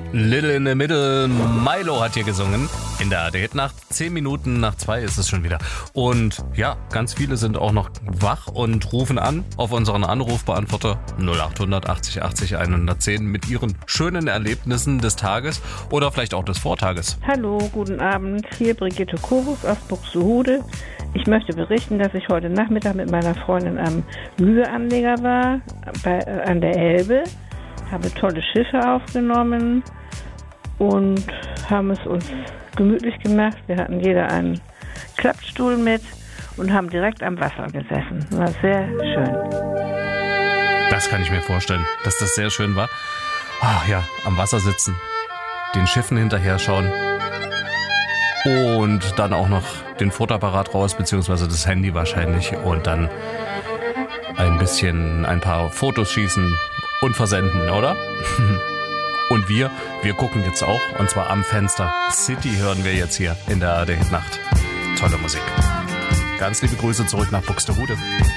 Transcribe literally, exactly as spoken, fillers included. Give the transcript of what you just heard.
Little in the Middle, Milo hat hier gesungen. In der Date-Nacht, zehn Minuten nach zwei ist es schon wieder. Und ja, ganz viele sind auch noch wach und rufen an auf unseren Anrufbeantworter null acht hundert achtzig achtzig hundertzehn mit ihren schönen Erlebnissen des Tages oder vielleicht auch des Vortages. Hallo, guten Abend. Hier Brigitte Korus aus Buxtehude. Ich möchte berichten, dass ich heute Nachmittag mit meiner Freundin am Müheanleger war, bei, äh, an der Elbe. Habe tolle Schiffe aufgenommen und haben es uns gemütlich gemacht. Wir hatten jeder einen Klappstuhl mit und haben direkt am Wasser gesessen. War sehr schön. Das kann ich mir vorstellen, dass das sehr schön war. Ach ja, am Wasser sitzen, den Schiffen hinterher schauen und dann auch noch den Fotoapparat raus, beziehungsweise das Handy wahrscheinlich und dann ein bisschen, ein paar Fotos schießen und versenden, oder? Und wir, wir gucken jetzt auch, und zwar am Fenster. City hören wir jetzt hier in der Date-Nacht. Tolle Musik. Ganz liebe Grüße zurück nach Buxtehude.